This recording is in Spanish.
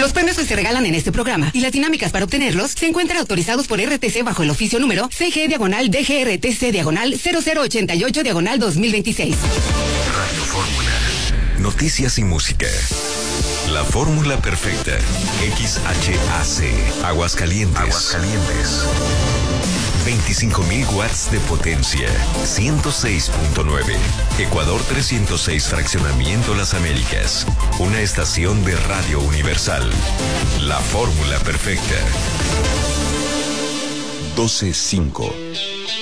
Los premios que se regalan en este programa y las dinámicas para obtenerlos se encuentran autorizados por RTC bajo el oficio número CG-DGRTC-0088-2026. Radio Fórmula. Noticias y música. La fórmula perfecta. XHAC. Aguascalientes. 25.000 watts de potencia. 106.9. Ecuador 306, Fraccionamiento Las Américas. Una estación de Radio Universal. La fórmula perfecta. 12.5.